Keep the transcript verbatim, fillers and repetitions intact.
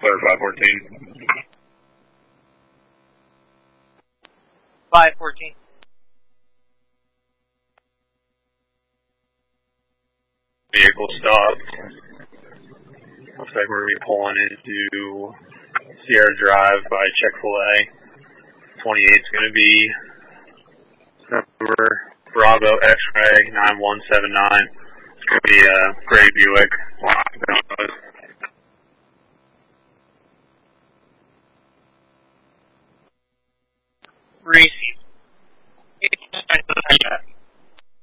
clear five fourteen. five fourteen. Vehicle stopped. Looks like we're going to be pulling into Sierra Drive by Chick-fil-A. twenty-eight's going to be number Bravo X-Ray nine one seven nine. It's going to be a gray Buick. Wow.